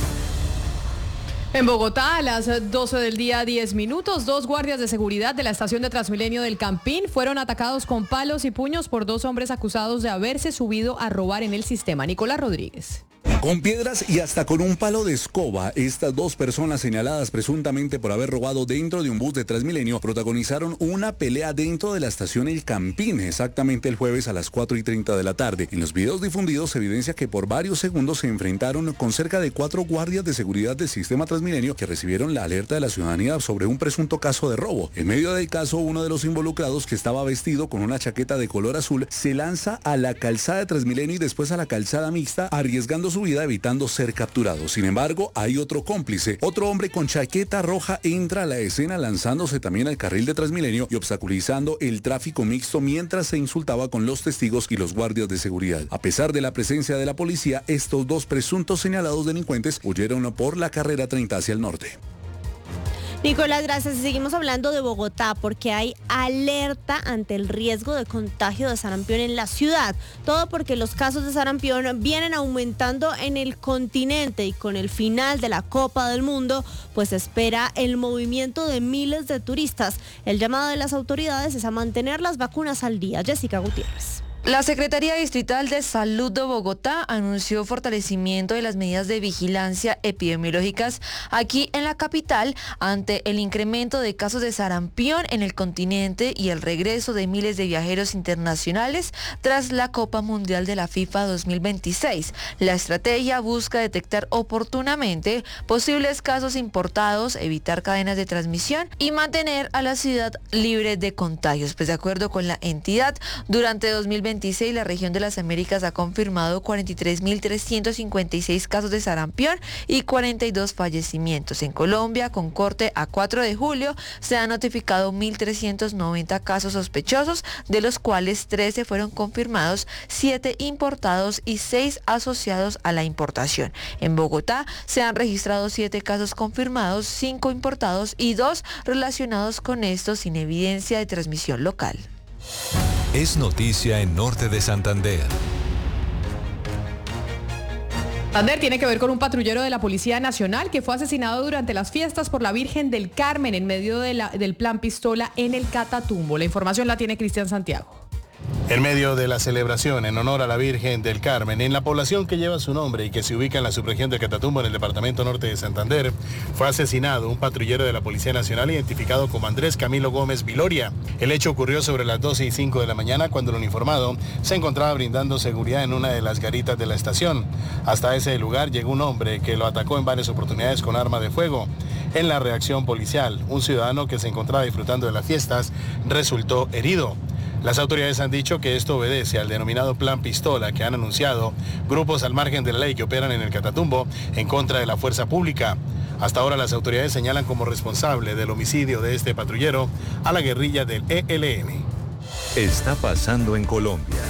En Bogotá, a las doce del día, diez minutos, dos guardias de seguridad de la estación de Transmilenio del Campín fueron atacados con palos y puños por dos hombres acusados de haberse subido a robar en el sistema. Nicolás Rodríguez. Con piedras y hasta con un palo de escoba, estas dos personas señaladas presuntamente por haber robado dentro de un bus de Transmilenio protagonizaron una pelea dentro de la estación El Campín, exactamente el jueves a las cuatro y treinta de la tarde. En los videos difundidos se evidencia que por varios segundos se enfrentaron con cerca de cuatro guardias de seguridad del sistema Transmilenio que recibieron la alerta de la ciudadanía sobre un presunto caso de robo. En medio del caso, uno de los involucrados, que estaba vestido con una chaqueta de color azul, se lanza a la calzada de Transmilenio y después a la calzada mixta, arriesgando su vida evitando ser capturado. Sin embargo, hay otro cómplice. Otro hombre con chaqueta roja entra a la escena lanzándose también al carril de Transmilenio y obstaculizando el tráfico mixto mientras se insultaba con los testigos y los guardias de seguridad. A pesar de la presencia de la policía, estos dos presuntos señalados delincuentes huyeron por la carrera treinta hacia el norte. Nicolás, gracias. Y seguimos hablando de Bogotá porque hay alerta ante el riesgo de contagio de sarampión en la ciudad. Todo porque los casos de sarampión vienen aumentando en el continente y con el final de la Copa del Mundo, pues espera el movimiento de miles de turistas. El llamado de las autoridades es a mantener las vacunas al día. Jessica Gutiérrez. La Secretaría Distrital de Salud de Bogotá anunció fortalecimiento de las medidas de vigilancia epidemiológicas aquí en la capital ante el incremento de casos de sarampión en el continente y el regreso de miles de viajeros internacionales tras la Copa Mundial de la FIFA dos mil veintiséis. La estrategia busca detectar oportunamente posibles casos importados, evitar cadenas de transmisión y mantener a la ciudad libre de contagios. Pues de acuerdo con la entidad, durante dos mil veintiséis veintiséis, la región de las Américas ha confirmado cuarenta y tres mil trescientos cincuenta y seis casos de sarampión y cuarenta y dos fallecimientos. En Colombia, con corte a cuatro de julio, se han notificado mil trescientos noventa casos sospechosos, de los cuales trece fueron confirmados, siete importados y seis asociados a la importación. En Bogotá se han registrado siete casos confirmados, cinco importados y dos relacionados con estos sin evidencia de transmisión local. Es noticia en Norte de Santander. Santander tiene que ver con un patrullero de la Policía Nacional que fue asesinado durante las fiestas por la Virgen del Carmen en medio de la, del plan Pistola en el Catatumbo. La información la tiene Cristian Santiago. En medio de la celebración en honor a la Virgen del Carmen, en la población que lleva su nombre y que se ubica en la subregión de Catatumbo, en el departamento norte de Santander, fue asesinado un patrullero de la Policía Nacional identificado como Andrés Camilo Gómez Viloria. El hecho ocurrió sobre las doce y cinco de la mañana, cuando el uniformado se encontraba brindando seguridad en una de las garitas de la estación. Hasta ese lugar llegó un hombre que lo atacó en varias oportunidades con arma de fuego. En la reacción policial, un ciudadano que se encontraba disfrutando de las fiestas resultó herido. Las autoridades han dicho que esto obedece al denominado Plan Pistola que han anunciado grupos al margen de la ley que operan en el Catatumbo en contra de la fuerza pública. Hasta ahora las autoridades señalan como responsable del homicidio de este patrullero a la guerrilla del E L N. Está pasando en Colombia.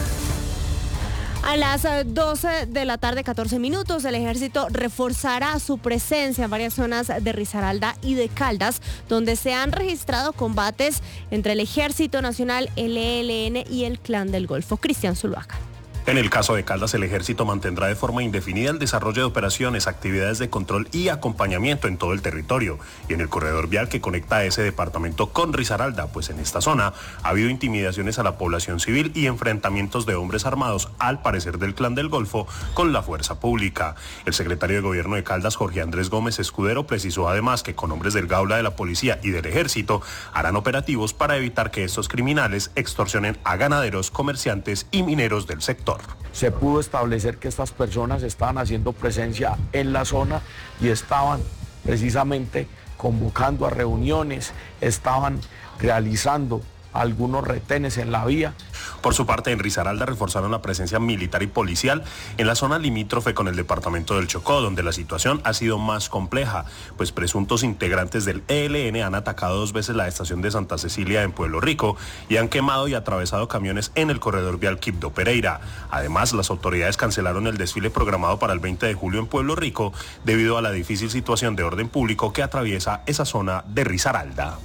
A las doce de la tarde, catorce minutos, el ejército reforzará su presencia en varias zonas de Risaralda y de Caldas, donde se han registrado combates entre el Ejército Nacional, el E L N y el Clan del Golfo. Cristian Zuluaga. En el caso de Caldas, el ejército mantendrá de forma indefinida el desarrollo de operaciones, actividades de control y acompañamiento en todo el territorio y en el corredor vial que conecta ese departamento con Risaralda, pues en esta zona ha habido intimidaciones a la población civil y enfrentamientos de hombres armados, al parecer del Clan del Golfo, con la fuerza pública. El secretario de Gobierno de Caldas, Jorge Andrés Gómez Escudero, precisó además que con hombres del Gaula, de la Policía y del Ejército harán operativos para evitar que estos criminales extorsionen a ganaderos, comerciantes y mineros del sector. Se pudo establecer que estas personas estaban haciendo presencia en la zona y estaban precisamente convocando a reuniones, estaban realizando algunos retenes en la vía. Por su parte, en Risaralda reforzaron la presencia militar y policial en la zona limítrofe con el departamento del Chocó, donde la situación ha sido más compleja, pues presuntos integrantes del E L N han atacado dos veces la estación de Santa Cecilia en Pueblo Rico y han quemado y atravesado camiones en el corredor vial Quibdó Pereira. Además, las autoridades cancelaron el desfile programado para el veinte de julio en Pueblo Rico debido a la difícil situación de orden público que atraviesa esa zona de Risaralda.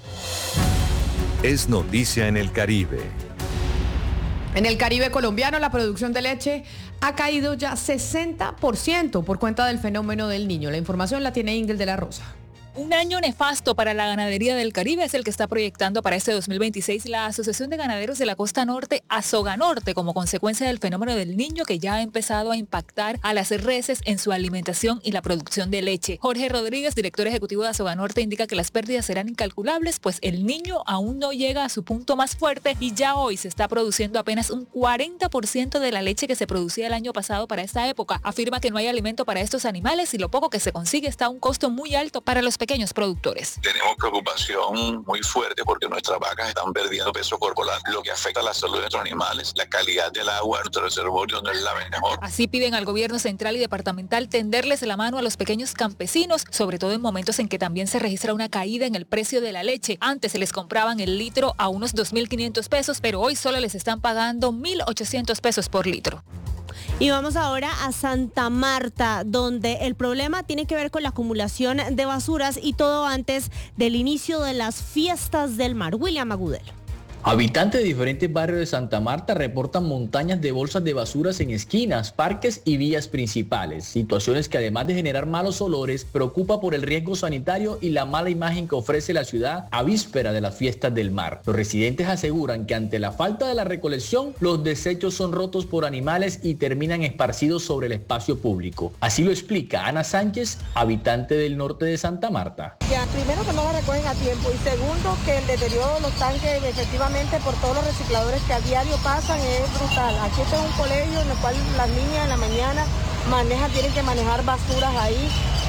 Es noticia en el Caribe. En el Caribe colombiano, la producción de leche ha caído ya sesenta por ciento por cuenta del fenómeno del Niño. La información la tiene Ingrid de la Rosa. Un año nefasto para la ganadería del Caribe es el que está proyectando para este dos mil veintiséis la Asociación de Ganaderos de la Costa Norte, Asoganorte, como consecuencia del fenómeno del Niño que ya ha empezado a impactar a las reses en su alimentación y la producción de leche. Jorge Rodríguez, director ejecutivo de Asoganorte, indica que las pérdidas serán incalculables, pues el Niño aún no llega a su punto más fuerte y ya hoy se está produciendo apenas un cuarenta por ciento de la leche que se producía el año pasado para esta época. Afirma que no hay alimento para estos animales y lo poco que se consigue está a un costo muy alto para los pequeños productores. Tenemos preocupación muy fuerte porque nuestras vacas están perdiendo peso corporal, lo que afecta a la salud de nuestros animales. La calidad del agua de nuestro reservorio no es la mejor. Así piden al gobierno central y departamental tenderles la mano a los pequeños campesinos, sobre todo en momentos en que también se registra una caída en el precio de la leche. Antes se les compraban el litro a unos dos mil quinientos pesos, pero hoy solo les están pagando mil ochocientos pesos por litro. Y vamos ahora a Santa Marta, donde el problema tiene que ver con la acumulación de basuras y todo antes del inicio de las fiestas del mar. William Agudelo. Habitantes de diferentes barrios de Santa Marta reportan montañas de bolsas de basuras en esquinas, parques y vías principales. Situaciones que además de generar malos olores, preocupa por el riesgo sanitario y la mala imagen que ofrece la ciudad a víspera de las fiestas del mar. Los residentes aseguran que ante la falta de la recolección, los desechos son rotos por animales y terminan esparcidos sobre el espacio público. Así lo explica Ana Sánchez, habitante del norte de Santa Marta. Ya, primero que no la recogen a tiempo y segundo que el deterioro de los tanques efectivamente por todos los recicladores que a diario pasan es brutal. Aquí está un colegio en el cual las niñas en la mañana manejan, tienen que manejar basuras ahí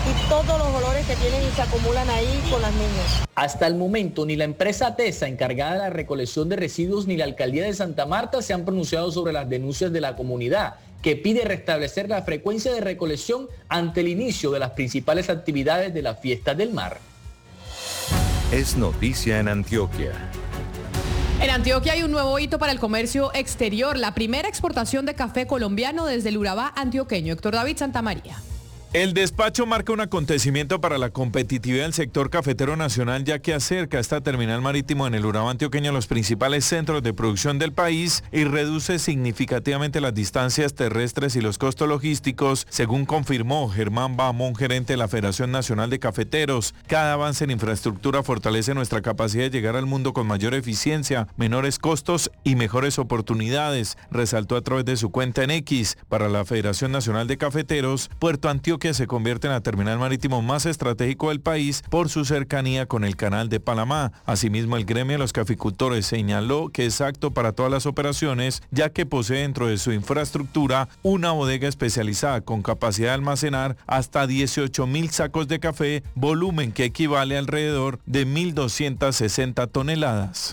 y todos los olores que tienen y se acumulan ahí con las niñas. Hasta el momento, ni la empresa TESA, encargada de la recolección de residuos, ni la alcaldía de Santa Marta se han pronunciado sobre las denuncias de la comunidad, que pide restablecer la frecuencia de recolección ante el inicio de las principales actividades de la fiesta del mar. Es noticia en Antioquia. En Antioquia hay un nuevo hito para el comercio exterior, la primera exportación de café colombiano desde el Urabá antioqueño. Héctor David Santamaría. El despacho marca un acontecimiento para la competitividad del sector cafetero nacional, ya que acerca esta terminal marítimo en el Urabá antioqueño a los principales centros de producción del país y reduce significativamente las distancias terrestres y los costos logísticos, según confirmó Germán Bamón, gerente de la Federación Nacional de Cafeteros. Cada avance en infraestructura fortalece nuestra capacidad de llegar al mundo con mayor eficiencia, menores costos y mejores oportunidades, resaltó a través de su cuenta en X. Para la Federación Nacional de Cafeteros, Puerto Antioquia que se convierte en la terminal marítimo más estratégico del país por su cercanía con el canal de Panamá. Asimismo, el gremio de los caficultores señaló que es apto para todas las operaciones, ya que posee dentro de su infraestructura una bodega especializada con capacidad de almacenar hasta dieciocho mil sacos de café, volumen que equivale a alrededor de mil doscientas sesenta toneladas.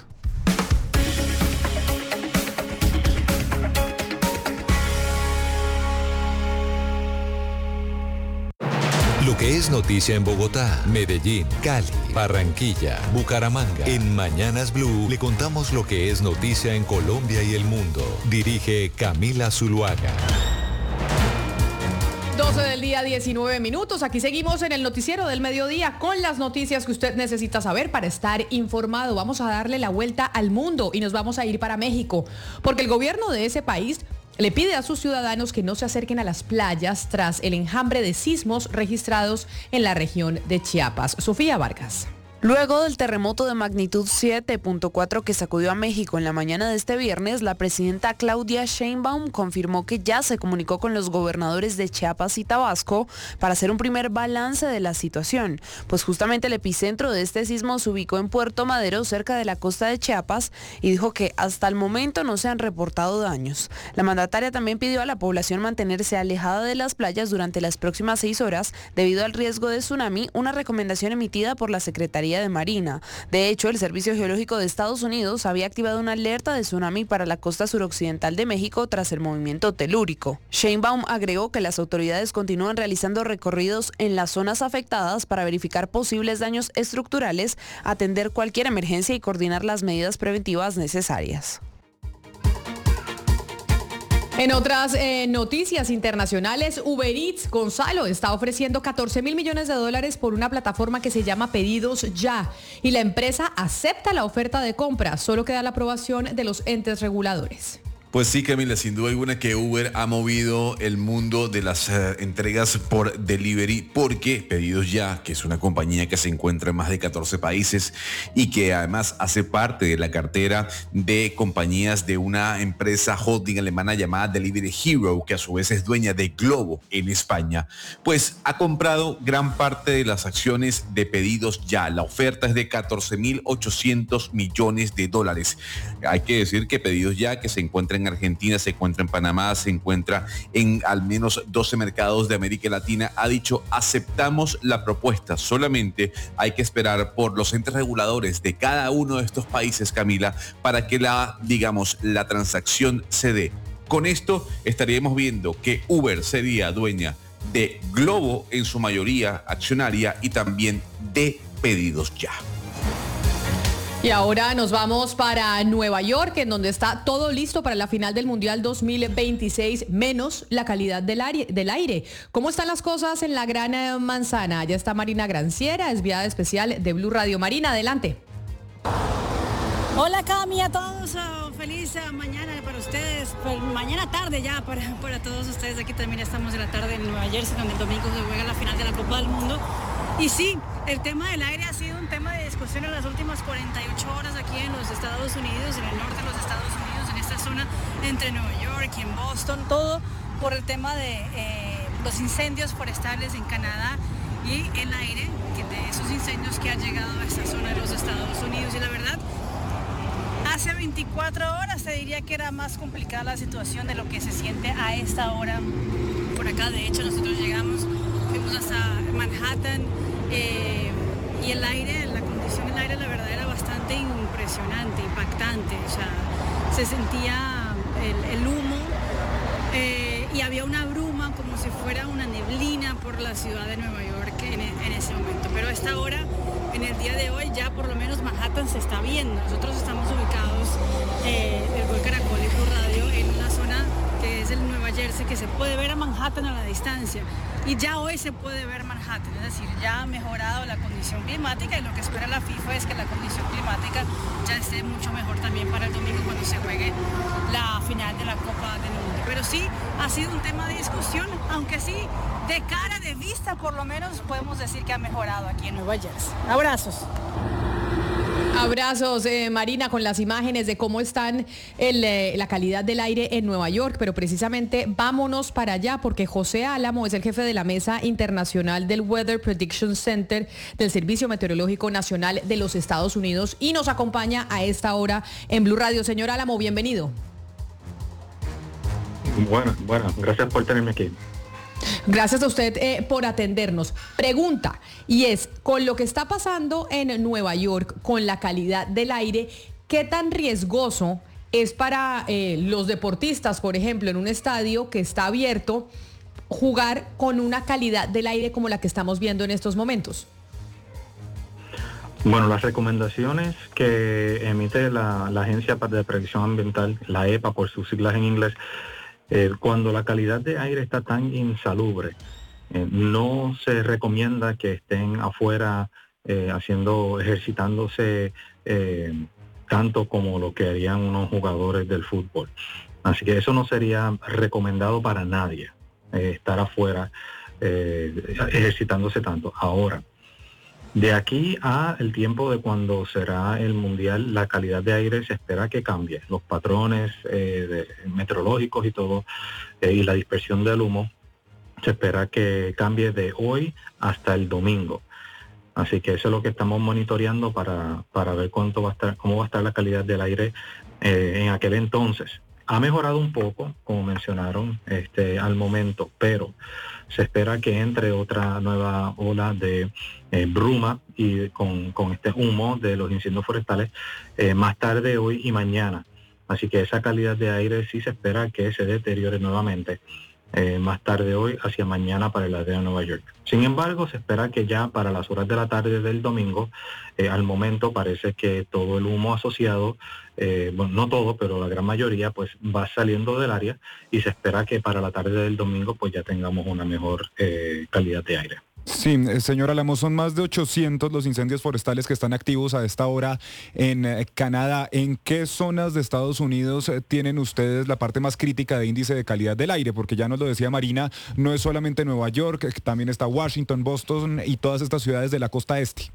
Lo que es noticia en Bogotá, Medellín, Cali, Barranquilla, Bucaramanga. En Mañanas Blue le contamos lo que es noticia en Colombia y el mundo. Dirige Camila Zuluaga. doce del día, diecinueve minutos. Aquí seguimos en el noticiero del mediodía con las noticias que usted necesita saber para estar informado. Vamos a darle la vuelta al mundo y nos vamos a ir para México, porque el gobierno de ese país le pide a sus ciudadanos que no se acerquen a las playas tras el enjambre de sismos registrados en la región de Chiapas. Sofía Vargas. Luego del terremoto de magnitud siete punto cuatro que sacudió a México en la mañana de este viernes, la presidenta Claudia Sheinbaum confirmó que ya se comunicó con los gobernadores de Chiapas y Tabasco para hacer un primer balance de la situación, pues justamente el epicentro de este sismo se ubicó en Puerto Madero, cerca de la costa de Chiapas, y dijo que hasta el momento no se han reportado daños. La mandataria también pidió a la población mantenerse alejada de las playas durante las próximas seis horas debido al riesgo de tsunami, una recomendación emitida por la Secretaría de Marina. De hecho, el Servicio Geológico de Estados Unidos había activado una alerta de tsunami para la costa suroccidental de México tras el movimiento telúrico. Sheinbaum agregó que las autoridades continúan realizando recorridos en las zonas afectadas para verificar posibles daños estructurales, atender cualquier emergencia y coordinar las medidas preventivas necesarias. En otras eh, noticias internacionales, Uber Eats, Gonzalo, está ofreciendo catorce mil millones de dólares por una plataforma que se llama Pedidos Ya. Y la empresa acepta la oferta de compra, solo queda la aprobación de los entes reguladores. Pues sí, Camila, sin duda alguna que Uber ha movido el mundo de las eh, entregas por delivery, porque Pedidos Ya, que es una compañía que se encuentra en más de catorce países y que además hace parte de la cartera de compañías de una empresa holding alemana llamada Delivery Hero, que a su vez es dueña de Globo en España, pues ha comprado gran parte de las acciones de Pedidos Ya. La oferta es de catorce mil ochocientos millones de dólares. Hay que decir que Pedidos Ya, que se encuentra en Argentina, se encuentra en Panamá, se encuentra en al menos doce mercados de América Latina, ha dicho: aceptamos la propuesta, solamente hay que esperar por los entes reguladores de cada uno de estos países, Camila, para que la, digamos, la transacción se dé. Con esto estaríamos viendo que Uber sería dueña de Globo en su mayoría accionaria y también de Pedidos Ya. Y ahora nos vamos para Nueva York, en donde está todo listo para la final del Mundial dos mil veintiséis, menos la calidad del aire. Del aire. ¿Cómo están las cosas en la Gran Manzana? Allá está Marina Granciera, enviada especial de Blue Radio. Marina, adelante. Hola Cami, a todos, feliz mañana para ustedes, pues, mañana tarde ya para, para todos ustedes. Aquí también estamos en la tarde en Nueva Jersey, donde el domingo se juega la final de la Copa del Mundo. Y sí, el tema del aire ha sido un tema de discusión en las últimas cuarenta y ocho horas aquí en los Estados Unidos, en el norte de los Estados Unidos, en esta zona entre Nueva York y en Boston, todo por el tema de eh, los incendios forestales en Canadá y el aire que de esos incendios que han llegado a esta zona de los Estados Unidos. Y la verdad, hace veinticuatro horas te diría que era más complicada la situación de lo que se siente a esta hora por acá. De hecho, nosotros llegamos fuimos hasta Manhattan eh, y el aire, la condición del aire la verdad era bastante impresionante, impactante, o sea, se sentía el, el humo eh, y había una bruma como si fuera una neblina por la ciudad de Nueva York en, en ese momento, pero a esta hora, en el día de hoy, ya por lo menos Manhattan se está viendo. Nosotros estamos ubicados, eh, el Gol Caracol y Blue Radio, en una zona que es el Nueva Jersey, que se puede ver a Manhattan a la distancia. Y ya hoy se puede ver Manhattan, es decir, ya ha mejorado la condición climática y lo que espera la FIFA es que la condición climática ya esté mucho mejor también para el domingo cuando se juegue la final de la Copa del Mundo. Pero sí, ha sido un tema de discusión, aunque sí, de cara, de vista, por lo menos podemos decir que ha mejorado aquí en Nueva Jersey. Abrazos. Abrazos, eh, Marina, con las imágenes de cómo están el, eh, la calidad del aire en Nueva York, pero precisamente vámonos para allá porque José Álamo es el jefe de la Mesa Internacional del Weather Prediction Center del Servicio Meteorológico Nacional de los Estados Unidos y nos acompaña a esta hora en Blue Radio. Señor Álamo, bienvenido. Bueno, bueno, gracias por tenerme aquí. Gracias a usted eh, por atendernos. Pregunta, y es, con lo que está pasando en Nueva York, con la calidad del aire, ¿qué tan riesgoso es para eh, los deportistas, por ejemplo, en un estadio que está abierto, jugar con una calidad del aire como la que estamos viendo en estos momentos? Bueno, las recomendaciones que emite la, la Agencia de Previsión Ambiental, la E P A por sus siglas en inglés, Eh, cuando la calidad de aire está tan insalubre, eh, no se recomienda que estén afuera eh, haciendo, ejercitándose eh, tanto como lo que harían unos jugadores del fútbol. Así que eso no sería recomendado para nadie, eh, estar afuera eh, ejercitándose tanto. Ahora, de aquí a el tiempo de cuando será el Mundial, la calidad de aire se espera que cambie. Los patrones eh, de, meteorológicos y todo, eh, y la dispersión del humo, se espera que cambie de hoy hasta el domingo. Así que eso es lo que estamos monitoreando para, para ver cuánto va a estar, cómo va a estar la calidad del aire eh, en aquel entonces. Ha mejorado un poco, como mencionaron, este, al momento, pero se espera que entre otra nueva ola de eh, bruma y con, con este humo de los incendios forestales eh, más tarde hoy y mañana. Así que esa calidad de aire sí se espera que se deteriore nuevamente eh, más tarde hoy hacia mañana para el área de Nueva York. Sin embargo, se espera que ya para las horas de la tarde del domingo, eh, al momento parece que todo el humo asociado, eh, bueno, no todo, pero la gran mayoría, pues va saliendo del área y se espera que para la tarde del domingo pues ya tengamos una mejor eh, calidad de aire. Sí, señor Álamo, son más de ochocientos los incendios forestales que están activos a esta hora en eh, Canadá. ¿En qué zonas de Estados Unidos eh, tienen ustedes la parte más crítica de índice de calidad del aire? Porque ya nos lo decía Marina, no es solamente Nueva York, eh, también está Washington, Boston y todas estas ciudades de la costa este.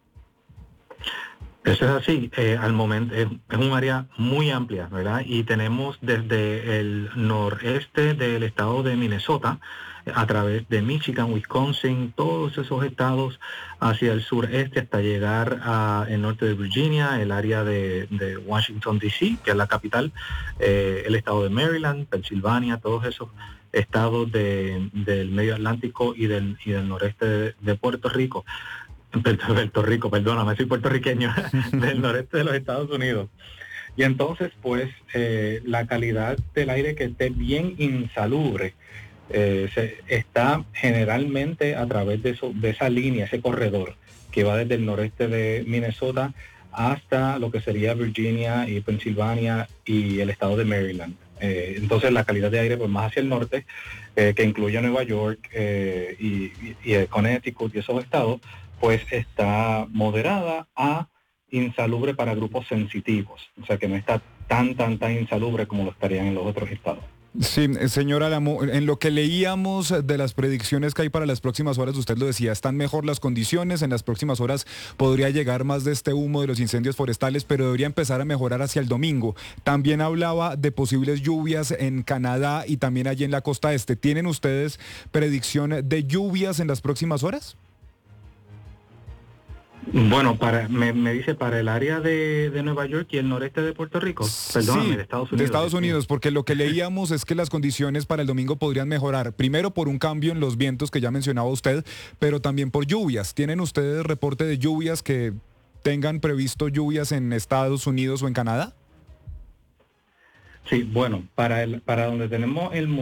Eso es así, eh, al momento es, es un área muy amplia, ¿verdad? Y tenemos desde el noreste del estado de Minnesota, a través de Michigan, Wisconsin, todos esos estados hacia el sureste hasta llegar al norte de Virginia, el área de, de Washington, D C, que es la capital, eh, el estado de Maryland, Pensilvania, todos esos estados de, del medio Atlántico y del, y del noreste de, de Puerto Rico. Puerto Rico, perdóname, soy puertorriqueño, del noreste de los Estados Unidos. Y entonces, pues, eh, la calidad del aire que esté bien insalubre eh, se, está generalmente a través de, eso, de esa línea, ese corredor que va desde el noreste de Minnesota hasta lo que sería Virginia y Pensilvania y el estado de Maryland. Eh, entonces, la calidad de aire, pues, más hacia el norte, eh, que incluye Nueva York eh, y, y, y Connecticut y esos estados, pues está moderada a insalubre para grupos sensitivos, o sea que no está tan, tan, tan insalubre como lo estarían en los otros estados. Sí, señor Álamo, en lo que leíamos de las predicciones que hay para las próximas horas, usted lo decía, están mejor las condiciones, en las próximas horas podría llegar más de este humo de los incendios forestales, pero debería empezar a mejorar hacia el domingo. También hablaba de posibles lluvias en Canadá y también allí en la costa este. ¿Tienen ustedes predicción de lluvias en las próximas horas? Bueno, para me, me dice para el área de, de Nueva York y el noreste de Puerto Rico. Perdóname, Sí, de Estados Unidos. de Estados Unidos, porque lo que leíamos es que las condiciones para el domingo podrían mejorar. Primero por un cambio en los vientos que ya mencionaba usted, pero también por lluvias. ¿Tienen ustedes reporte de lluvias que tengan previsto lluvias en Estados Unidos o en Canadá? Sí, bueno, para el para donde tenemos el